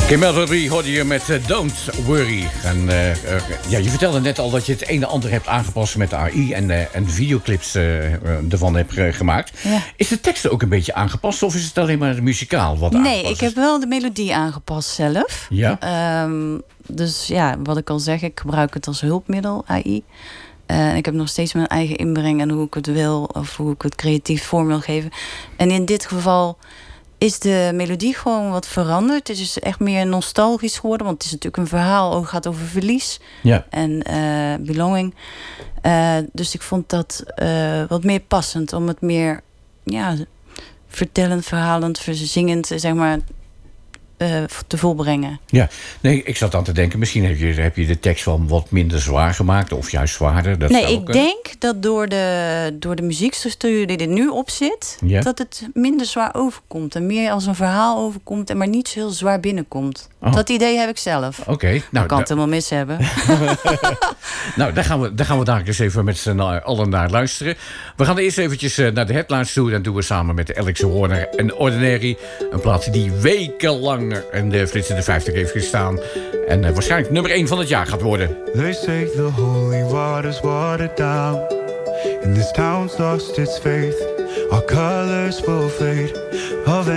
Kim Eldery hoorde je met Don't Worry. En je vertelde net al dat je het een en ander hebt aangepast met de AI... en videoclips ervan hebt gemaakt. Ja. Is de tekst ook een beetje aangepast of is het alleen maar muzikaal wat aangepast is? Nee, ik heb wel de melodie aangepast zelf. Ja? Dus ja, wat ik al zeg, ik gebruik het als hulpmiddel, AI. Ik heb nog steeds mijn eigen inbreng en hoe ik het wil... of hoe ik het creatief vorm wil geven. En in dit geval... is de melodie gewoon wat veranderd. Het is echt meer nostalgisch geworden. Want het is natuurlijk een verhaal. Het gaat over verlies. Ja. En belonging. Dus ik vond dat wat meer passend. Om het meer vertellend, verhalend, zingend, zeg maar... te volbrengen. Ja, nee, ik zat aan te denken... misschien heb je de tekst wel wat minder zwaar gemaakt... of juist zwaarder. Dat ik denk dat door de muziekstructuur die er nu op zit... Ja? dat het minder zwaar overkomt. En meer als een verhaal overkomt... en maar niet zo heel zwaar binnenkomt. Oh. Dat idee heb ik zelf. Oké. Ik kan het helemaal mis hebben. Nou, daar gaan we dadelijk eens even met z'n allen naar luisteren. We gaan eerst eventjes naar de headlines toe. Dan doen we samen met Alex Warner en Ordinary... een plaat die wekenlang in de Flits in de 50 heeft gestaan. En waarschijnlijk nummer 1 van het jaar gaat worden. They say the holy water's watered down, and this town's lost its faith. Our colors will fade.